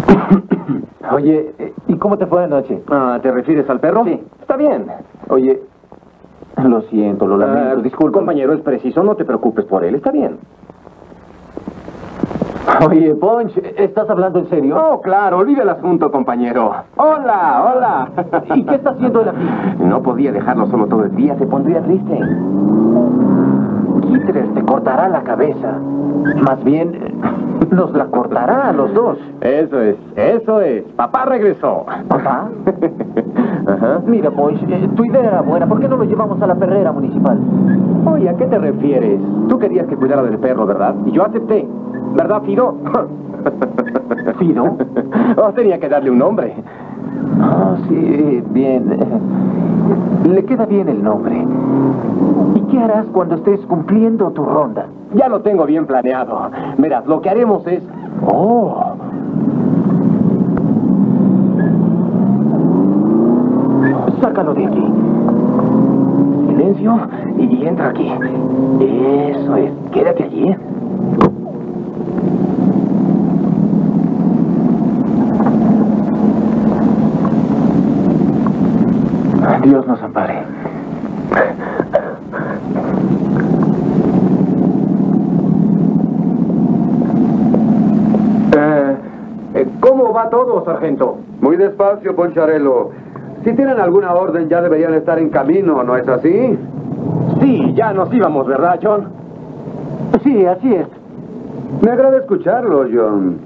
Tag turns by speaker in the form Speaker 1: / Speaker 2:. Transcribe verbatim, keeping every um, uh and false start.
Speaker 1: Oye, ¿y cómo te fue anoche?
Speaker 2: Ah, ¿te refieres al perro?
Speaker 1: Sí.
Speaker 2: Está bien.
Speaker 1: Oye, lo siento, lo lamento,
Speaker 2: Uh,
Speaker 1: disculpa.
Speaker 2: Compañero, es preciso, no te preocupes por él, está bien.
Speaker 1: Oye, Punch, ¿estás hablando en serio?
Speaker 2: Oh, claro, olvida el asunto, compañero. Hola, hola.
Speaker 1: ¿Y qué está haciendo él aquí?
Speaker 2: No podía dejarlo solo todo el día, se pondría triste.
Speaker 1: Kittredge te cortará la cabeza. Más bien, nos la cortará a los dos.
Speaker 2: Eso es, eso es. Papá regresó.
Speaker 1: ¿Papá?
Speaker 2: Ajá.
Speaker 1: Mira, Punch, eh, tu idea era buena. ¿Por qué no lo llevamos a la perrera municipal?
Speaker 2: Oye, ¿a qué te refieres? Tú querías que cuidara del perro, ¿verdad? Y yo acepté. ¿Verdad, Fido?
Speaker 1: ¿Fido?
Speaker 2: Oh, tenía que darle un nombre.
Speaker 1: Ah, sí, bien. Le queda bien el nombre. ¿Y qué harás cuando estés cumpliendo tu ronda?
Speaker 2: Ya lo tengo bien planeado. Verás, lo que haremos es...
Speaker 1: Oh. Sácalo de aquí.
Speaker 2: Silencio y entra aquí. Eso es. Quédate allí.
Speaker 1: Dios nos ampare.
Speaker 2: Eh, ¿Cómo va todo, sargento?
Speaker 3: Muy despacio, Poncharelo. Si tienen alguna orden, ya deberían estar en camino, ¿no es así?
Speaker 2: Sí, ya nos íbamos, ¿verdad, John?
Speaker 1: Sí, así es.
Speaker 3: Me agrada escucharlo, John.